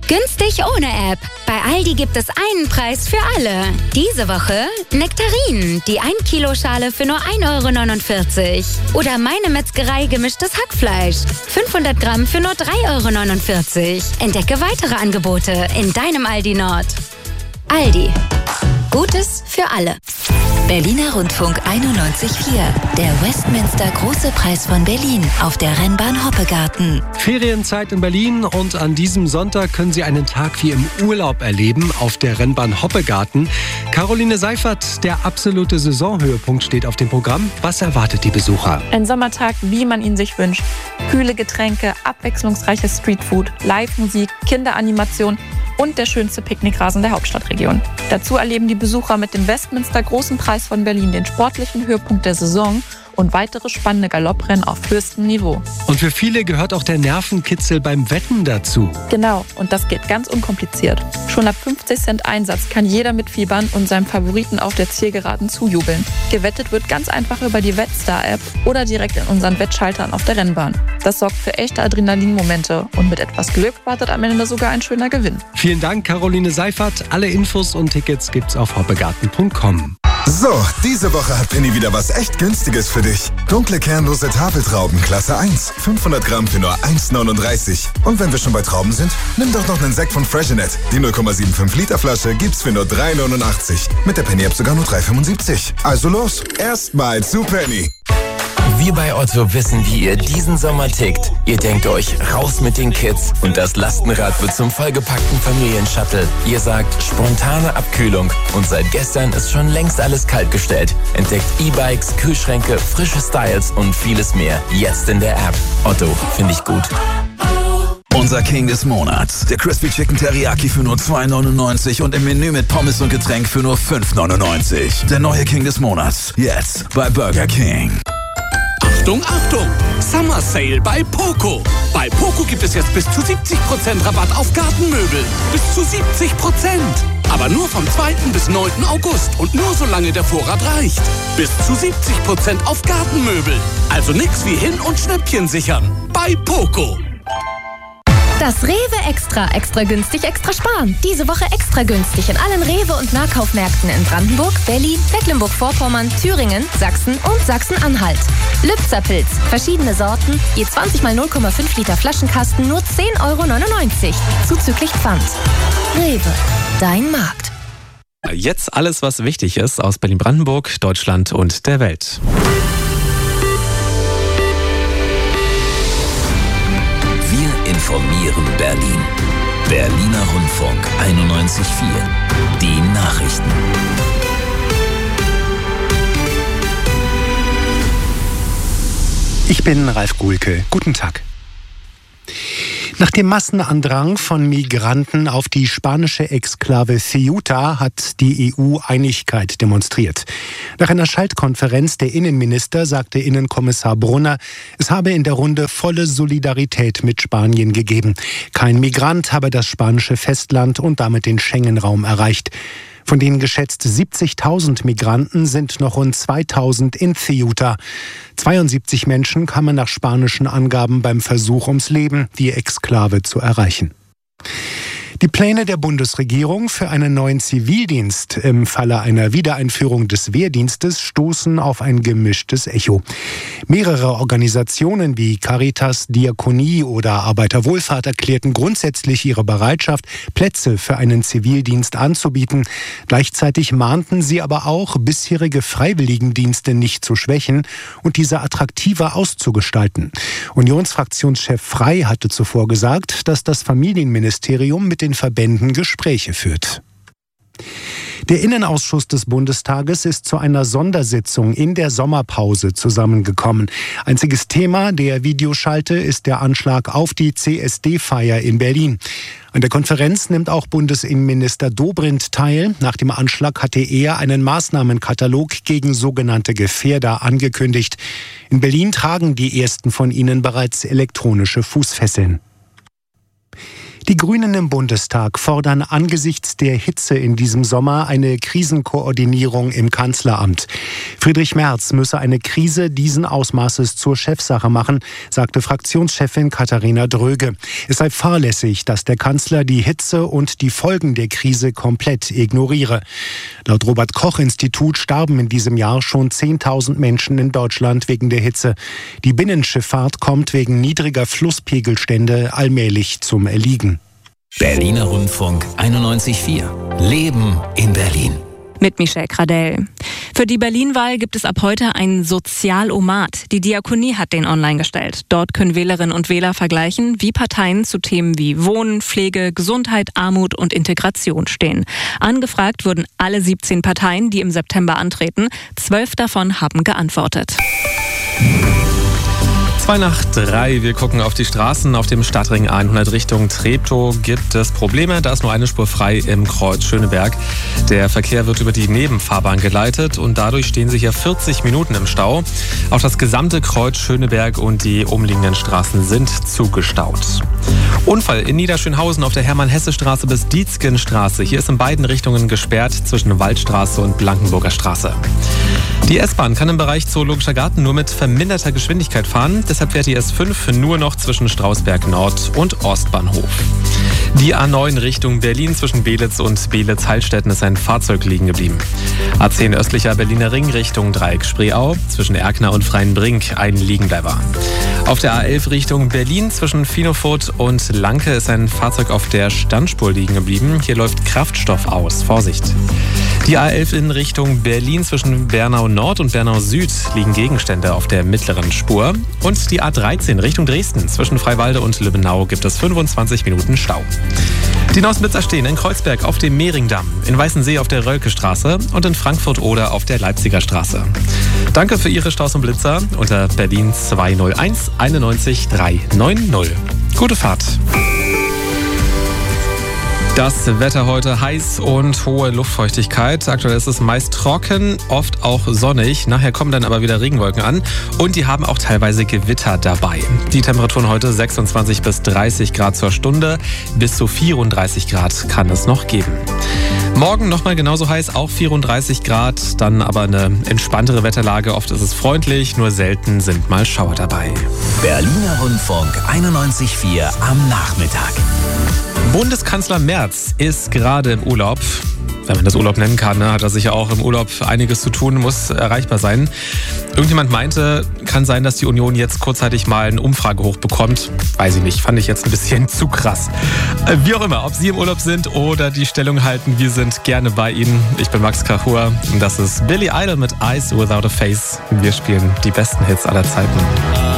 Günstig ohne App. Bei Aldi gibt es einen Preis für alle. Diese Woche Nektarinen, die 1 Kilo Schale für nur 1,49 €. Oder Meine Metzgerei gemischtes Hackfleisch. 500 Gramm für nur 3,49 €. Entdecke weitere Angebote in deinem Aldi Nord. Aldi. Gutes für alle. Berliner Rundfunk 91.4. Der Westminster Große Preis von Berlin auf der Rennbahn Hoppegarten. Ferienzeit in Berlin und an diesem Sonntag können Sie einen Tag wie im Urlaub erleben auf der Rennbahn Hoppegarten. Caroline Seifert, der absolute Saisonhöhepunkt steht auf dem Programm. Was erwartet die Besucher? Ein Sommertag, wie man ihn sich wünscht. Kühle Getränke, abwechslungsreiches Streetfood, Live-Musik, Kinderanimation und der schönste Picknickrasen der Hauptstadtregion. Dazu erleben die Besucher mit dem Westminster Großen Preis von Berlin den sportlichen Höhepunkt der Saison und weitere spannende Galopprennen auf höchstem Niveau. Und für viele gehört auch der Nervenkitzel beim Wetten dazu. Genau, und das geht ganz unkompliziert. Schon ab 50 Cent Einsatz kann jeder mitfiebern und seinem Favoriten auf der Zielgeraden zujubeln. Gewettet wird ganz einfach über die Wettstar-App oder direkt in unseren Wettschaltern auf der Rennbahn. Das sorgt für echte Adrenalinmomente und mit etwas Glück wartet am Ende sogar ein schöner Gewinn. Vielen Dank, Caroline Seifert. Alle Infos und Tickets gibt's auf hoppegarten.com. So, diese Woche hat Penny wieder was echt Günstiges für dich. Dunkle kernlose Tafeltrauben, Klasse 1. 500 Gramm für nur 1,39 €. Und wenn wir schon bei Trauben sind, nimm doch noch einen Sekt von Freshenet. Die 0,75 Liter Flasche gibt's für nur 3,89 €. Mit der Penny-App sogar nur 3,75 €. Also los, erstmal zu Penny. Wir bei Otto wissen, wie ihr diesen Sommer tickt. Ihr denkt euch, raus mit den Kids und das Lastenrad wird zum vollgepackten Familienshuttle. Ihr sagt, spontane Abkühlung und seit gestern ist schon längst alles kaltgestellt. Entdeckt E-Bikes, Kühlschränke, frische Styles und vieles mehr. Jetzt in der App. Otto, finde ich gut. Unser King des Monats. Der Crispy Chicken Teriyaki für nur 2,99 € und im Menü mit Pommes und Getränk für nur 5,99 €. Der neue King des Monats. Jetzt bei Burger King. Achtung, Achtung! Summer Sale bei Poco. Bei Poco gibt es jetzt bis zu 70% Rabatt auf Gartenmöbel. Bis zu 70%. Aber nur vom 2. bis 9. August und nur solange der Vorrat reicht. Bis zu 70% auf Gartenmöbel. Also nix wie hin- und Schnäppchen sichern. Bei Poco. Das Rewe Extra günstig, extra sparen. Diese Woche extra günstig in allen Rewe- und Nahkaufmärkten in Brandenburg, Berlin, Mecklenburg-Vorpommern, Thüringen, Sachsen und Sachsen-Anhalt. Lübzer Pilz, verschiedene Sorten, je 20 mal 0,5 Liter Flaschenkasten, nur 10,99 €, zuzüglich Pfand. Rewe, dein Markt. Jetzt alles, was wichtig ist aus Berlin-Brandenburg, Deutschland und der Welt. Informieren Berlin. Berliner Rundfunk 91.4. Die Nachrichten. Ich bin Ralf Guhlke. Guten Tag. Nach dem Massenandrang von Migranten auf die spanische Exklave Ceuta hat die EU Einigkeit demonstriert. Nach einer Schaltkonferenz der Innenminister sagte Innenkommissar Brunner, es habe in der Runde volle Solidarität mit Spanien gegeben. Kein Migrant habe das spanische Festland und damit den Schengen-Raum erreicht. Von den geschätzt 70.000 Migranten sind noch rund 2.000 in Ceuta. 72 Menschen kamen nach spanischen Angaben beim Versuch ums Leben, die Exklave zu erreichen. Die Pläne der Bundesregierung für einen neuen Zivildienst im Falle einer Wiedereinführung des Wehrdienstes stoßen auf ein gemischtes Echo. Mehrere Organisationen wie Caritas, Diakonie oder Arbeiterwohlfahrt erklärten grundsätzlich ihre Bereitschaft, Plätze für einen Zivildienst anzubieten. Gleichzeitig mahnten sie aber auch, bisherige Freiwilligendienste nicht zu schwächen und diese attraktiver auszugestalten. Unionsfraktionschef Frey hatte zuvor gesagt, dass das Familienministerium mit den Verbänden Gespräche führt. Der Innenausschuss des Bundestages ist zu einer Sondersitzung in der Sommerpause zusammengekommen. Einziges Thema der Videoschalte ist der Anschlag auf die CSD-Feier in Berlin. An der Konferenz nimmt auch Bundesinnenminister Dobrindt teil. Nach dem Anschlag hatte er einen Maßnahmenkatalog gegen sogenannte Gefährder angekündigt. In Berlin tragen die ersten von ihnen bereits elektronische Fußfesseln. Die Grünen im Bundestag fordern angesichts der Hitze in diesem Sommer eine Krisenkoordinierung im Kanzleramt. Friedrich Merz müsse eine Krise diesen Ausmaßes zur Chefsache machen, sagte Fraktionschefin Katharina Dröge. Es sei fahrlässig, dass der Kanzler die Hitze und die Folgen der Krise komplett ignoriere. Laut Robert-Koch-Institut starben in diesem Jahr schon 10.000 Menschen in Deutschland wegen der Hitze. Die Binnenschifffahrt kommt wegen niedriger Flusspegelstände allmählich zum Erliegen. Berliner Rundfunk 91.4. Leben in Berlin. Mit Michelle Gradell. Für die Berlin-Wahl gibt es ab heute einen Sozialomat. Die Diakonie hat den online gestellt. Dort können Wählerinnen und Wähler vergleichen, wie Parteien zu Themen wie Wohnen, Pflege, Gesundheit, Armut und Integration stehen. Angefragt wurden alle 17 Parteien, die im September antreten. 12 davon haben geantwortet. 2:03. Wir gucken auf die Straßen. Auf dem Stadtring 100 Richtung Treptow gibt es Probleme. Da ist nur eine Spur frei im Kreuz Schöneberg. Der Verkehr wird über die Nebenfahrbahn geleitet und dadurch stehen Sie hier 40 Minuten im Stau. Auch das gesamte Kreuz Schöneberg und die umliegenden Straßen sind zugestaut. Unfall in Niederschönhausen auf der Hermann-Hesse-Straße bis Dietzgenstraße. Hier ist in beiden Richtungen gesperrt zwischen Waldstraße und Blankenburger Straße. Die S-Bahn kann im Bereich Zoologischer Garten nur mit verminderter Geschwindigkeit fahren. Deshalb fährt die S5 nur noch zwischen Strausberg Nord und Ostbahnhof. Die A9 Richtung Berlin zwischen Belitz und Belitz-Heilstätten ist ein Fahrzeug liegen geblieben. A10 östlicher Berliner Ring Richtung Dreieck Spreeau zwischen Erkner und Freienbrink ein Liegenbleiber. Auf der A11 Richtung Berlin zwischen Finofurt und Lanke ist ein Fahrzeug auf der Standspur liegen geblieben. Hier läuft Kraftstoff aus. Vorsicht! Die A11 in Richtung Berlin zwischen Bernau Nord und Bernau Süd liegen Gegenstände auf der mittleren Spur. Und die A13 Richtung Dresden zwischen Freiwalde und Lübbenau gibt es 25 Minuten Stau. Die Nosnitzer stehen in Kreuzberg auf dem Mehringdamm, in Weißensee auf der Rölke-Straße und in Frankfurt-Oder auf der Leipziger Straße. Danke für Ihre Staus und Blitzer unter Berlin 201 91 390. Gute Fahrt! Das Wetter heute heiß und hohe Luftfeuchtigkeit. Aktuell ist es meist trocken, oft auch sonnig. Nachher kommen dann aber wieder Regenwolken an und die haben auch teilweise Gewitter dabei. Die Temperaturen heute 26 bis 30 Grad zur Stunde. Bis zu 34 Grad kann es noch geben. Morgen nochmal genauso heiß, auch 34 Grad. Dann aber eine entspanntere Wetterlage. Oft ist es freundlich, nur selten sind mal Schauer dabei. Berliner Rundfunk 91.4 am Nachmittag. Bundeskanzler Merz ist gerade im Urlaub. Wenn man das Urlaub nennen kann, hat er sicher auch im Urlaub einiges zu tun, muss erreichbar sein. Irgendjemand meinte, kann sein, dass die Union jetzt kurzzeitig mal eine Umfrage hochbekommt. Weiß ich nicht, fand ich jetzt ein bisschen zu krass. Wie auch immer, ob Sie im Urlaub sind oder die Stellung halten, wir sind gerne bei Ihnen. Ich bin Max Kachur und das ist Billy Idol mit Eyes Without a Face. Wir spielen die besten Hits aller Zeiten.